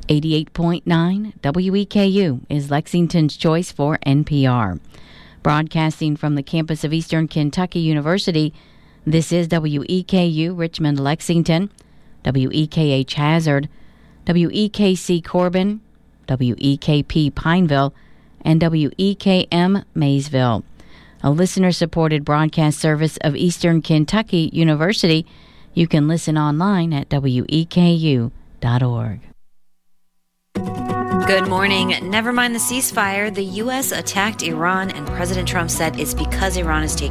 88.9 WEKU is Lexington's choice for NPR. Broadcasting from the campus of Eastern Kentucky University, this is WEKU Richmond, Lexington, WEKH Hazard, WEKC Corbin, WEKP Pineville, and WEKM Maysville, a listener-supported broadcast service of Eastern Kentucky University. You can listen online at weku.org. Good morning. Never mind the ceasefire. The U.S. attacked Iran, and President Trump said it's because Iran is taking